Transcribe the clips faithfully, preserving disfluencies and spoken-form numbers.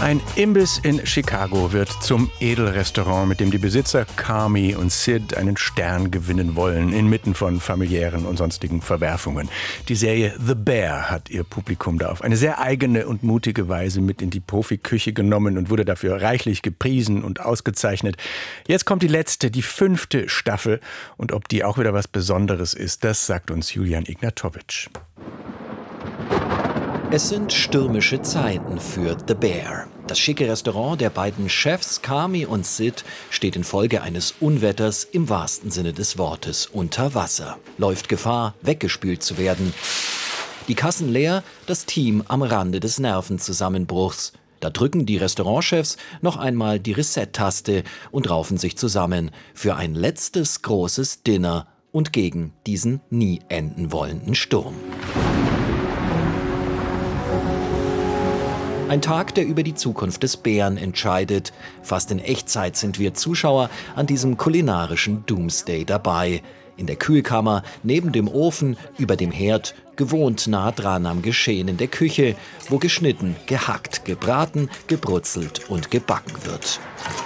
Ein Imbiss in Chicago wird zum Edelrestaurant, mit dem die Besitzer Carmy und Sid einen Stern gewinnen wollen, inmitten von familiären und sonstigen Verwerfungen. Die Serie The Bear hat ihr Publikum da auf eine sehr eigene und mutige Weise mit in die Profiküche genommen und wurde dafür reichlich gepriesen und ausgezeichnet. Jetzt kommt die letzte, die fünfte Staffel. Und ob die auch wieder was Besonderes ist, das sagt uns Julian Ignatowicz. Es sind stürmische Zeiten für The Bear. Das schicke Restaurant der beiden Chefs Carmy und Sid steht infolge eines Unwetters im wahrsten Sinne des Wortes unter Wasser. Läuft Gefahr, weggespült zu werden. Die Kassen leer, das Team am Rande des Nervenzusammenbruchs. Da drücken die Restaurantchefs noch einmal die Reset-Taste und raufen sich zusammen für ein letztes großes Dinner und gegen diesen nie enden wollenden Sturm. Ein Tag, der über die Zukunft des Bären entscheidet. Fast in Echtzeit sind wir Zuschauer an diesem kulinarischen Doomsday dabei. In der Kühlkammer, neben dem Ofen, über dem Herd, gewohnt nah dran am Geschehen in der Küche, wo geschnitten, gehackt, gebraten, gebrutzelt und gebacken wird.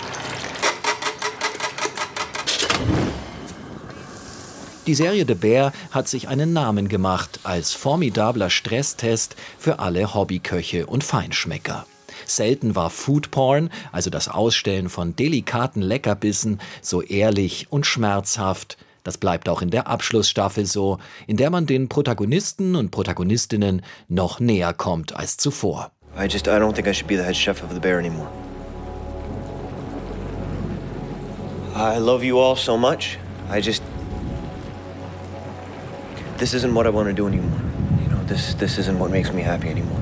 Die Serie The Bear hat sich einen Namen gemacht als formidabler Stresstest für alle Hobbyköche und Feinschmecker. Selten war Foodporn, also das Ausstellen von delikaten Leckerbissen, so ehrlich und schmerzhaft. Das bleibt auch in der Abschlussstaffel so, in der man den Protagonisten und Protagonistinnen noch näher kommt als zuvor. I just I don't think I should be the head chef of The Bear anymore. I love you all so much. I just This isn't what I want to do anymore. You know, this this isn't what makes me happy anymore.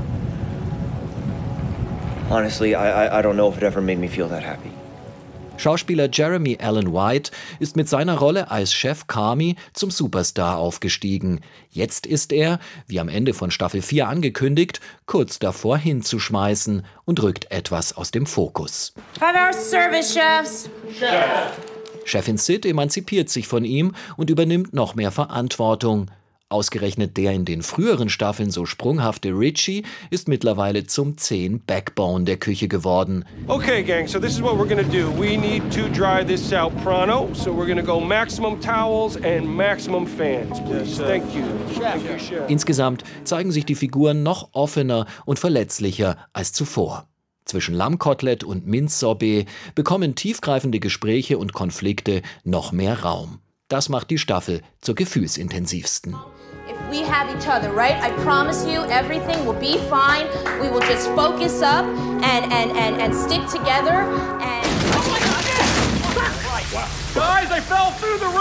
Honestly, I, I I don't know if it ever made me feel that happy. Schauspieler Jeremy Allen White ist mit seiner Rolle als Chef Carmy zum Superstar aufgestiegen. Jetzt ist er, wie am Ende von Staffel vier angekündigt, kurz davor hinzuschmeißen und rückt etwas aus dem Fokus. Have our service, chefs. Chef. Chefin Sid emanzipiert sich von ihm und übernimmt noch mehr Verantwortung. Ausgerechnet der in den früheren Staffeln so sprunghafte Richie ist mittlerweile zum zehn Backbone der Küche geworden. Okay, gang, so this is what we're gonna do. We need to dry this out pronto, so we're gonna go maximum towels and maximum fans, please. Thank you. Thank you, chef. Insgesamt zeigen sich die Figuren noch offener und verletzlicher als zuvor. Zwischen Lammkotelett und Minzsorbet bekommen tiefgreifende Gespräche und Konflikte noch mehr Raum. Das macht die Staffel zur gefühlsintensivsten. If we have each other, right? I promise you, everything will be fine. We will just focus up and and and and stick together. And oh my God! Wow. Guys, I fell through the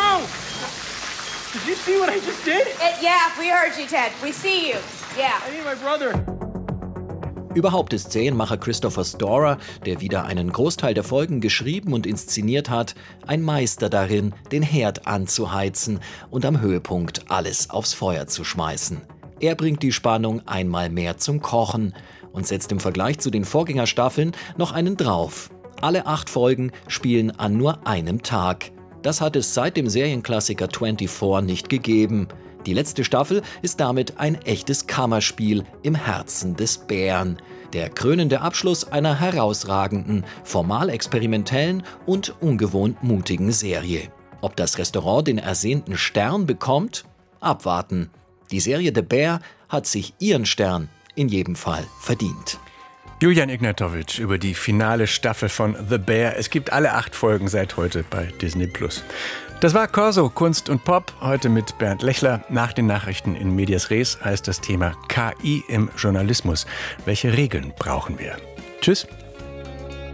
roof. Did you see what I just did? It, yeah, we heard you, Ted. We see you. Yeah. I need my brother. Überhaupt ist Serienmacher Christopher Storer, der wieder einen Großteil der Folgen geschrieben und inszeniert hat, ein Meister darin, den Herd anzuheizen und am Höhepunkt alles aufs Feuer zu schmeißen. Er bringt die Spannung einmal mehr zum Kochen und setzt im Vergleich zu den Vorgängerstaffeln noch einen drauf. Alle acht Folgen spielen an nur einem Tag. Das hat es seit dem Serienklassiker vierundzwanzig nicht gegeben. Die letzte Staffel ist damit ein echtes Kammerspiel im Herzen des Bären. Der krönende Abschluss einer herausragenden, formal experimentellen und ungewohnt mutigen Serie. Ob das Restaurant den ersehnten Stern bekommt? Abwarten. Die Serie The Bear hat sich ihren Stern in jedem Fall verdient. Julian Ignatowicz über die finale Staffel von The Bear. Es gibt alle acht Folgen seit heute bei Disney Plus. Das war Corso, Kunst und Pop, heute mit Bernd Lechler. Nach den Nachrichten in Medias Res heißt das Thema K I im Journalismus. Welche Regeln brauchen wir? Tschüss.